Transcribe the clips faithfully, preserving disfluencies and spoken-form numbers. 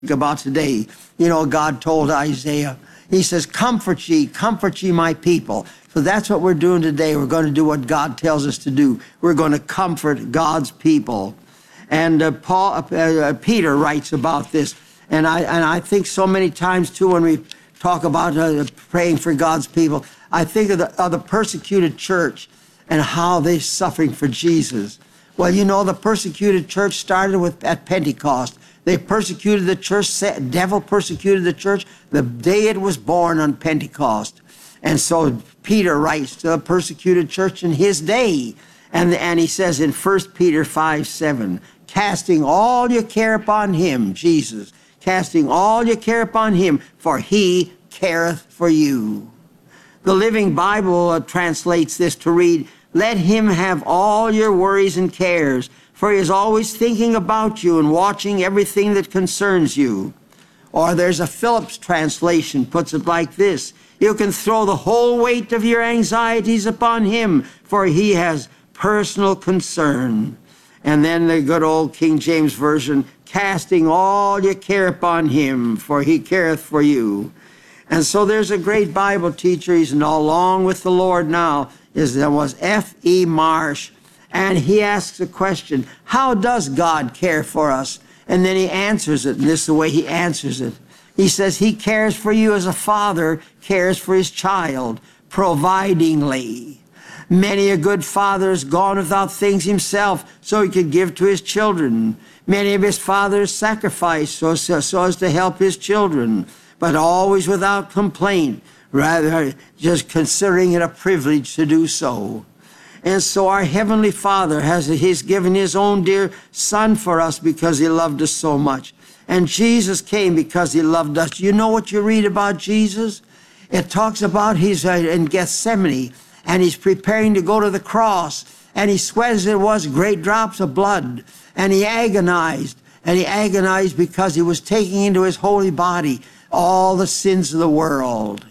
about today. You know, God told Isaiah, he says, comfort ye, comfort ye my people. So that's what we're doing today. We're going to do what God tells us to do. We're going to comfort God's people. And uh, Paul, uh, uh, Peter writes about this. And I, and I think so many times, too, when we talk about uh, praying for God's people, I think of the, of the persecuted church and how they're suffering for Jesus. Well, you know, the persecuted church started with at Pentecost. They persecuted the church. The devil persecuted the church the day it was born on Pentecost. And so Peter writes to the persecuted church in his day. And, and he says in First Peter five seven, casting all your care upon him, Jesus, casting all your care upon him, for he careth for you. The Living Bible uh, translates this to read, let him have all your worries and cares, for he is always thinking about you and watching everything that concerns you. Or there's a Phillips translation, puts it like this, you can throw the whole weight of your anxieties upon him, for he has personal concern. And then the good old King James Version, casting all your care upon him, for he careth for you. And so there's a great Bible teacher, he's along with the Lord now, is there was F E Marsh, and he asks a question, how does God care for us? And then he answers it, and this is the way he answers it. He says, he cares for you as a father cares for his child, providingly. Many a good father has gone without things himself so he could give to his children. Many of his fathers sacrificed so, so, so as to help his children, but always without complaint, rather just considering it a privilege to do so. And so our Heavenly Father has He's given His own dear Son for us because He loved us so much. And Jesus came because He loved us. You know what you read about Jesus? It talks about He's in Gethsemane, and He's preparing to go to the cross, and He sweats there was great drops of blood, and He agonized, and He agonized because He was taking into His holy body all the sins of the world,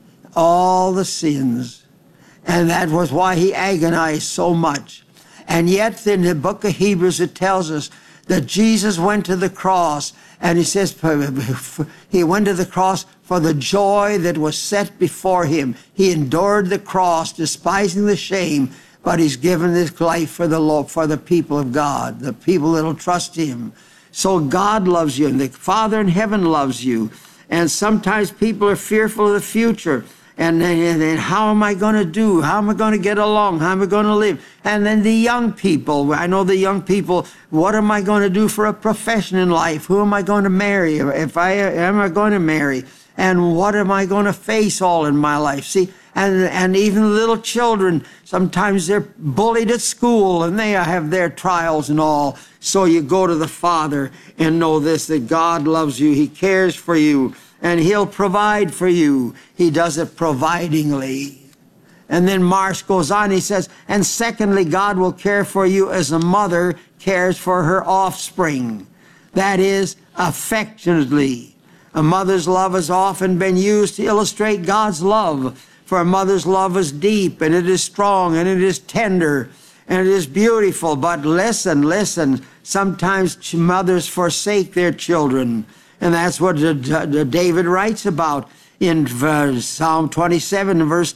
all the sins. And that was why He agonized so much. And yet in the book of Hebrews it tells us that Jesus went to the cross, and He says He went to the cross for the joy that was set before Him. He endured the cross, despising the shame, but He's given His life for the Lord, for the people of God, the people that will trust Him. So God loves you, and the Father in heaven loves you. And sometimes people are fearful of the future. And then, and how am I going to do? How am I going to get along? How am I going to live? And then the young people, I know the young people, what am I going to do for a profession in life? Who am I going to marry? If I am I going to marry? And what am I going to face all in my life? See, and, and even little children, sometimes they're bullied at school and they have their trials and all. So you go to the Father and know this, that God loves you. He cares for you. And He'll provide for you. He does it providingly. And then Marsh goes on, he says, and secondly, God will care for you as a mother cares for her offspring. That is, affectionately. A mother's love has often been used to illustrate God's love. For a mother's love is deep, and it is strong, and it is tender, and it is beautiful. But listen, listen, sometimes mothers forsake their children. And that's what David writes about in Psalm twenty-seven, verse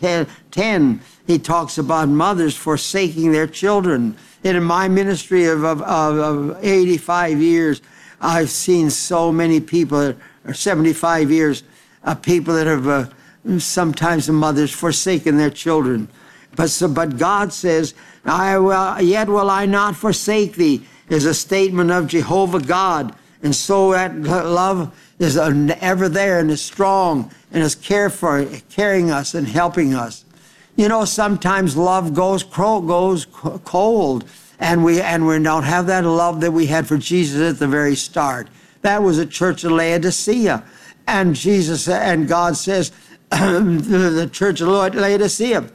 ten. He talks about mothers forsaking their children. And in my ministry of, of, of eighty-five years, I've seen so many people, or seventy-five years, uh, people that have uh, sometimes the mothers forsaken their children. But, so, but God says, I will, yet will I not forsake thee, is a statement of Jehovah God. And so that love is ever there and is strong and is care for, carrying us and helping us. You know, sometimes love goes goes cold, and we and we don't have that love that we had for Jesus at the very start. That was the church of Laodicea, and Jesus and God says, the church of Laodicea.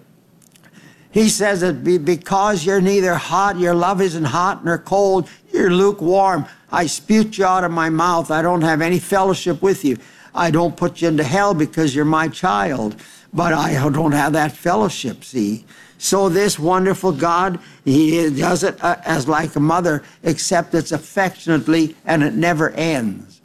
He says that because you're neither hot, your love isn't hot nor cold, you're lukewarm. I spewed you out of my mouth. I don't have any fellowship with you. I don't put you into hell because you're my child. But I don't have that fellowship, see. So this wonderful God, He does it as like a mother, except it's affectionately and it never ends.